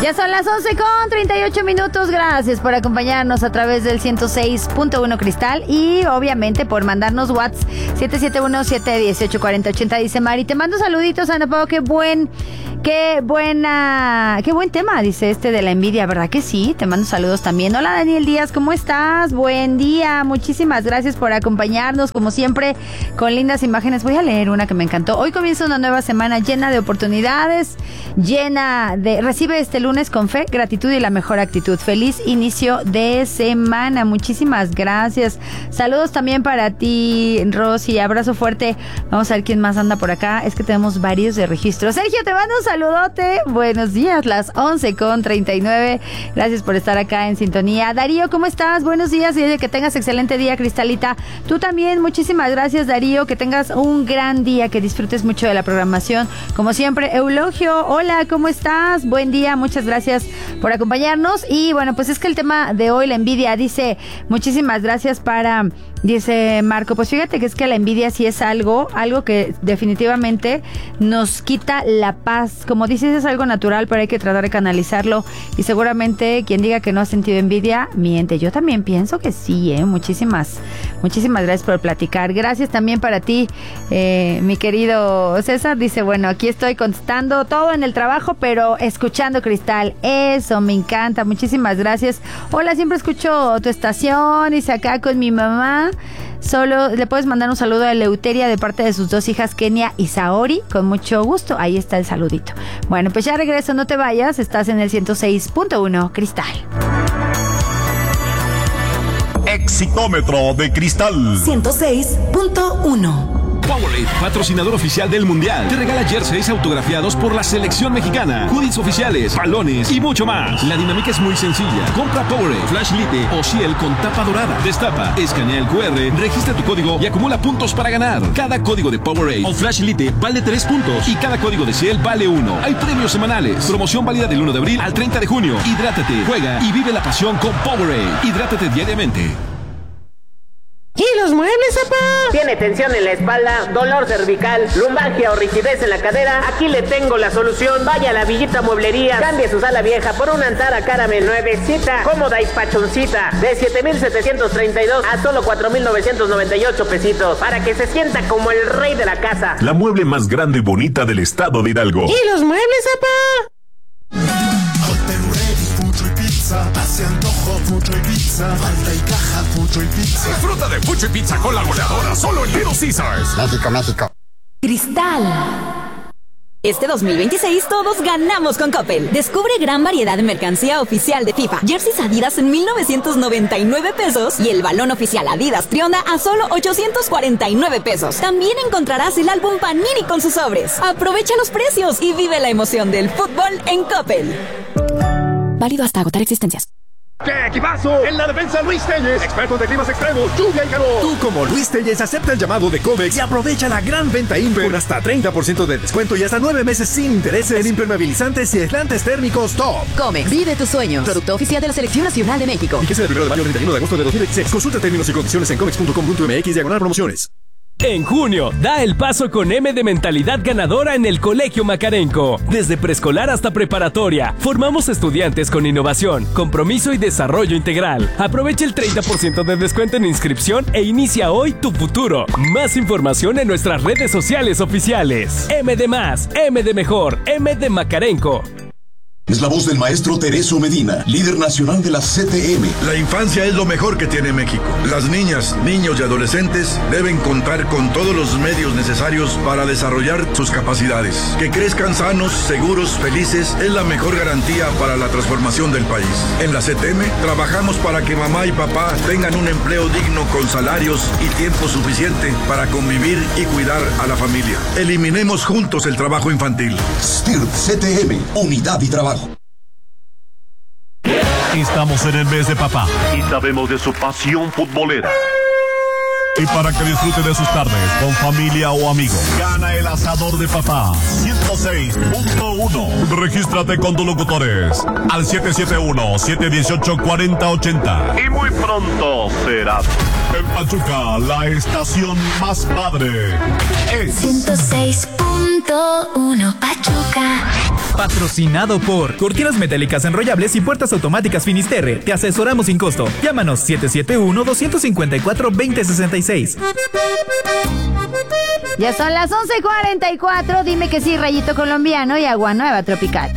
Ya son las 11:38. Gracias por acompañarnos a través del 106.1 Cristal y obviamente por mandarnos WhatsApp 771-718-4080. Dice Mari, te mando saluditos, Ana Pau, qué buen tema, dice de la envidia, ¿verdad que sí? Te mando saludos también. Hola Daniel Díaz, ¿cómo estás? Buen día, muchísimas gracias por acompañarnos, como siempre, con lindas imágenes. Voy a leer una que me encantó. Hoy comienza una nueva semana llena de oportunidades, recibe este lunes con fe, gratitud y la mejor actitud. Feliz inicio de semana, muchísimas gracias. Saludos también para ti, Rosy, abrazo fuerte. Vamos a ver quién más anda por acá, es que tenemos varios de registro. Sergio, te mando un saludote, buenos días, las 11:39. Gracias por estar acá en sintonía. Darío, ¿cómo estás? Buenos días y que tengas excelente día, Cristalita. Tú también, muchísimas gracias, Darío, que tengas un gran día, que disfrutes mucho de la programación. Como siempre, Eulogio, hola, ¿cómo estás? Buen día, muchas gracias por acompañarnos. Y bueno, pues es que el tema de hoy, la envidia, dice, muchísimas gracias dice Marco, pues fíjate que es que la envidia sí es algo que definitivamente nos quita la paz. Como dices, es algo natural, pero hay que tratar de canalizarlo. Y seguramente quien diga que no ha sentido envidia, miente. Yo también pienso que sí, Muchísimas gracias por platicar. Gracias también para ti, mi querido César. Dice, bueno, aquí estoy contestando todo en el trabajo, pero escuchando Cristal. Eso, me encanta. Muchísimas gracias. Hola, siempre escucho tu estación. Dice acá con mi mamá. Solo le puedes mandar un saludo a Eleuteria de parte de sus dos hijas, Kenia y Saori, con mucho gusto. Ahí está el saludito. Bueno, pues ya regreso, no te vayas, estás en el 106.1 Cristal. Exitómetro de Cristal 106.1. Powerade, patrocinador oficial del Mundial, te regala jerseys autografiados por la selección mexicana, hoodies oficiales, balones y mucho más. La dinámica es muy sencilla. Compra Powerade, Flash Lite o Ciel con tapa dorada. Destapa, escanea el QR, registra tu código y acumula puntos para ganar. Cada código de Powerade o Flash Lite vale 3 puntos y cada código de Ciel vale 1. Hay premios semanales. Promoción válida del 1 de abril al 30 de junio. Hidrátate, juega y vive la pasión con Powerade. Hidrátate diariamente. ¿Y los muebles, papá? ¿Tiene tensión en la espalda, dolor cervical, lumbalgia o rigidez en la cadera? Aquí le tengo la solución. Vaya a la Villita Mueblería, cambie su sala vieja por una Antara Caramel nuevecita, cómoda y pachoncita, de 7,732 a solo 4,998 pesitos, para que se sienta como el rey de la casa. La mueble más grande y bonita del estado de Hidalgo. ¿Y los muebles, papá? Hace antojo, Fucho y Pizza. Falta y caja, Fucho y Pizza. Disfruta de Fucho y Pizza con la goleadora solo en Little Caesars. México, México. Cristal. Este 2026 todos ganamos con Coppel. Descubre gran variedad de mercancía oficial de FIFA. Jerseys Adidas en 1,999 pesos y el balón oficial Adidas Trionda a solo 849 pesos. También encontrarás el álbum Panini con sus sobres. Aprovecha los precios y vive la emoción del fútbol en Coppel. Válido hasta agotar existencias. ¡Qué equipazo! En la defensa, Luis Telles, experto de climas extremos, lluvia y calor. Tú, como Luis Telles, acepta el llamado de Comex y aprovecha la gran venta Imper con hasta 30% de descuento y hasta 9 meses sin intereses en impermeabilizantes y aislantes térmicos top. Comex, vive tus sueños. Producto oficial de la Selección Nacional de México. Fíjese del 1 de mayo al 31 de agosto de 2026. Consulta términos y condiciones en comex.com.mx/promociones. En junio, da el paso con M de mentalidad ganadora en el Colegio Macarenco. Desde preescolar hasta preparatoria, formamos estudiantes con innovación, compromiso y desarrollo integral. Aprovecha el 30% de descuento en inscripción e inicia hoy tu futuro. Más información en nuestras redes sociales oficiales. M de más, M de mejor, M de Macarenco. Es la voz del maestro Tereso Medina, líder nacional de la CTM. La infancia es lo mejor que tiene México. Las niñas, niños y adolescentes deben contar con todos los medios necesarios para desarrollar sus capacidades. Que crezcan sanos, seguros, felices es la mejor garantía para la transformación del país. En la CTM trabajamos para que mamá y papá tengan un empleo digno con salarios y tiempo suficiente para convivir y cuidar a la familia. Eliminemos juntos el trabajo infantil. STIRT CTM, unidad y trabajo. Estamos en el mes de papá y sabemos de su pasión futbolera. Y para que disfrute de sus tardes con familia o amigos, gana el asador de papá 106.1. Regístrate con tus locutores al 771-718-4080. Y muy pronto serás en Pachuca, la estación más padre es 106.1. 101 Pachuca. Patrocinado por Cortinas Metálicas Enrollables y Puertas Automáticas Finisterre. Te asesoramos sin costo. Llámanos 771-254-2066. Ya son las 11:44. Dime que sí, Rayito Colombiano y Agua Nueva Tropical.